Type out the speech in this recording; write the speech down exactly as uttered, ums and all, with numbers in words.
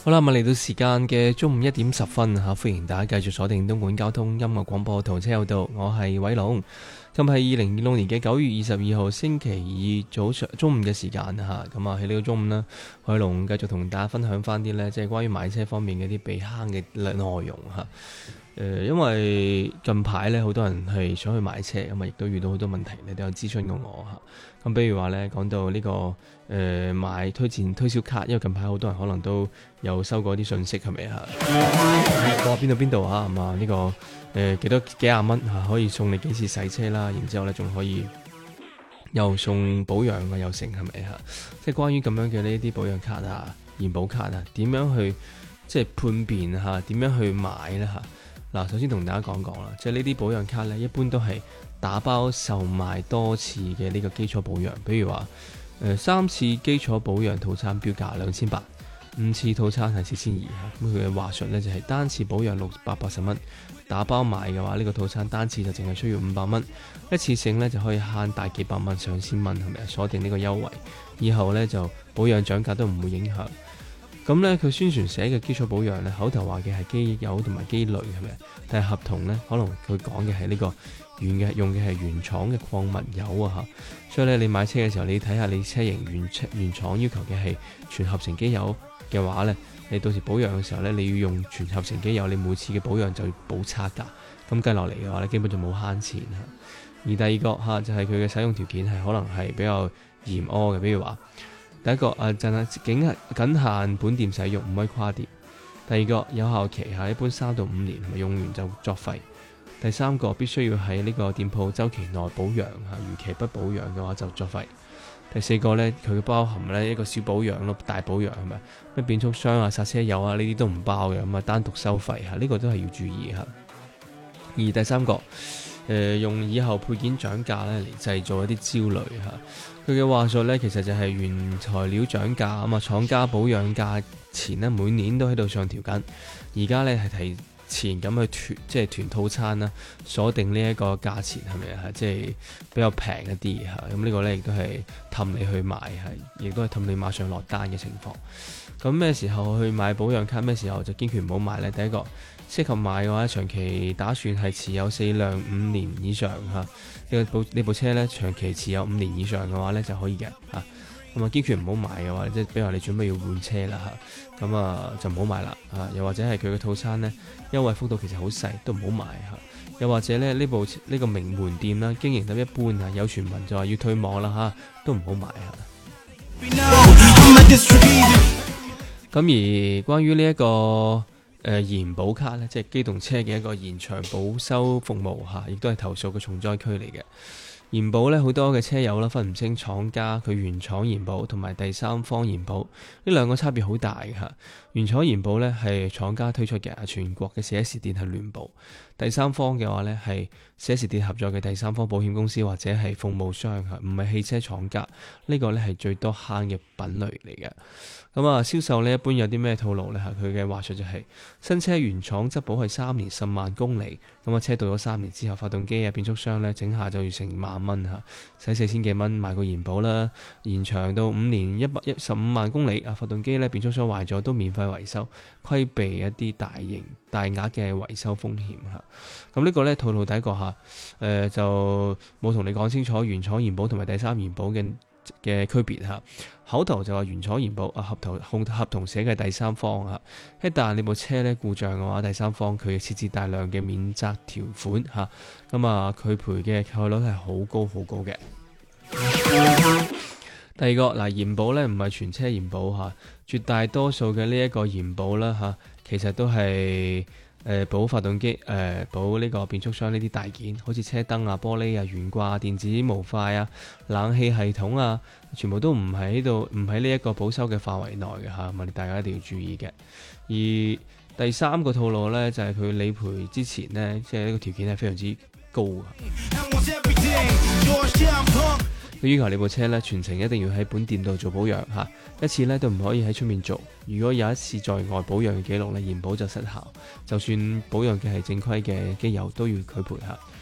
好啦，咁嚟到時間嘅中午一點十分吓，歡迎大家繼續鎖定東莞交通音樂廣播圖車有道，我係偉龍。今日係二零二六年嘅九月二十二號星期二早上中午嘅時間吓，咁啊喺呢個中午呢，偉龍繼續同大家分享翻啲呢，即係關於買車方面嘅啲避坑嘅內容吓。誒，因為近排咧，好多人係想去買車，咁啊，亦都遇到好多問題，你都有諮詢過我嚇。咁，比如話咧，講到呢、這個誒、呃、買推薦推銷卡，因為近排好多人可能都有收過啲信息，係咪啊？話邊度邊度嚇，咁啊呢個誒、呃、幾多幾廿蚊嚇，可以送你幾次洗車啦，然之後咧仲可以又送保養啊，又成係咪嚇？即係關於咁樣嘅呢啲保養卡啊、驗保卡啊，點樣去即係判別嚇？點樣去買咧嚇？嗱，首先同大家講講啦，即係呢啲保養卡咧，一般都係打包售賣多次嘅呢個基礎保養，比如話誒、呃、三次基礎保養套餐標價兩千八，五次套餐係四千二嚇。咁佢嘅話術咧就係、是、單次保養六百八十蚊，打包買嘅話呢、這個套餐單次就淨係需要五百蚊，一次性咧就可以慳大幾百蚊上千蚊，係咪啊？鎖定呢個優惠，以後咧就保養漲價都唔會影響。咁咧，佢宣傳寫嘅基礎保養咧，口頭話嘅係機油同埋機濾係咪？但係合同咧，可能佢講嘅係呢個原嘅用嘅係原廠嘅礦物油啊嚇。所以咧，你買車嘅時候，你睇下你車型原原廠要求嘅係全合成機油嘅話咧，你到時保養嘅時候咧，你要用全合成機油，你每次嘅保養就要補差價。咁計落嚟嘅話咧，基本就冇慳錢嚇。而第二個嚇就係佢嘅使用條件係可能係比較嚴苛嘅，比如話。第一個啊，就係僅僅限本店使用，唔可以跨店。第二個有效期係一般三到五年，用完就作廢。第三個必須要喺呢個店鋪週期內保養嚇，逾期不保養嘅話就作廢。第四個呢，佢包含呢一個小保養咯，大保養係咪？咩變速箱啊、剎車油啊呢啲都唔包嘅，咁啊單獨收費嚇，呢、這個都係要注意嚇。而第三個誒、呃，用以後配件漲價咧嚟製造一啲焦慮嚇。佢嘅話術咧，其實就係原材料漲價啊嘛，廠家保養價錢咧每年都喺度上調緊，而家咧係提前咁去團即係團套餐啦，鎖定呢一個價錢係咪啊？即係比較平一啲嚇，咁呢個咧亦都係氹你去買，係亦都係氹你馬上落單嘅情況。咁咩時候去買保養卡？咩時候就堅決唔好買咧？第一個適合買嘅話，長期打算係持有四輛五年以上嚇。呢部呢部車咧，長期持有五年以上嘅話咧就可以嘅嚇。咁啊堅決唔好買嘅話，即係比如話你準備要換車啦嚇，咁啊就唔好買啦嚇。又或者係佢嘅套餐咧優惠幅度其實好細，都唔好買嚇。又或者咧呢部呢、呢個名門店啦，經營得一般啊，有傳聞就話要退網啦嚇，都唔好買嚇。咁而關於呢、這、一個誒、呃、延保卡咧，即係機動車嘅一個延長保修服務嚇，亦都係投訴嘅重災區嚟嘅。延保咧好多嘅車友啦，分唔清廠家佢原廠延保同埋第三方延保呢兩個差別好大嘅嚇。原廠延保咧係廠家推出嘅，全國嘅四 S 店係聯保。第三方嘅話咧係四 S 店合作嘅第三方保險公司或者係服務商嚇，唔係汽車廠家。呢、這個咧係最多慳嘅品類嚟嘅。咁啊，銷售呢一般有啲咩套路呢？嚇，佢嘅話術就係、是、新車原廠質保係三年十萬公里，咁啊車到咗三年之後，發動機啊變速箱呢整下就要成萬蚊嚇，使四千幾蚊買個延保啦，延長到五年一百一十五萬公里啊，發動機呢變速箱壞咗都免費維修，規避一啲大型大額嘅維修風險嚇。咁呢個呢套路第一個嚇，誒、呃、就冇同你講清楚原廠延保同埋第三延保嘅嘅區別嚇，口頭就話原廠延保啊，合同合同寫嘅第三方嚇，一旦你部車咧故障嘅話，第三方佢設置大量嘅免責條款嚇，咁啊佢賠嘅概率係好高好高嘅。第二個嗱，延保咧唔係全車延保嚇，絕大多數嘅呢一個延保啦嚇，其實都係。誒、呃、保發動機、誒、呃、保呢個變速箱呢啲大件，好似車燈啊、玻璃啊、懸掛、電子模塊啊、冷氣系統啊，全部都唔喺度，唔喺呢一個保修嘅範圍內嘅嚇，咁啊大家一定要注意嘅。而第三個套路呢，就係、是、佢理賠之前呢，即係呢個條件係非常之高嘅。佢要求你部車咧全程一定要喺本店度做保養嚇，一次咧都唔可以喺出面做。如果有一次在外保養嘅記錄咧，延保就失效。就算保養嘅係正規嘅機油，都要佢賠嚇。